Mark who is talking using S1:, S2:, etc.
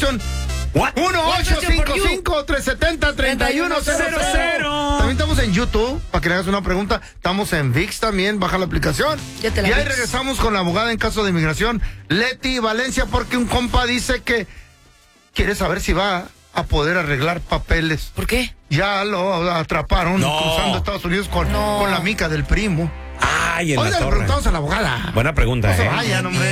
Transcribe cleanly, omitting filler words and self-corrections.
S1: inmigración.
S2: What?
S1: 1-855-370-3100. También estamos en YouTube, para que le hagas una pregunta. Estamos en VIX también, baja la aplicación. Y ahí regresamos con la abogada en caso de inmigración, Leti Valencia, porque un compa dice que quiere saber si va a poder arreglar papeles.
S3: ¿Por qué?
S1: Ya lo atraparon cruzando Estados Unidos con la mica del primo.
S2: Ay, en
S1: Oiga,
S2: la
S1: le
S2: torre.
S1: preguntamos a la abogada.
S2: Buena pregunta,
S1: No se vayan, hombre.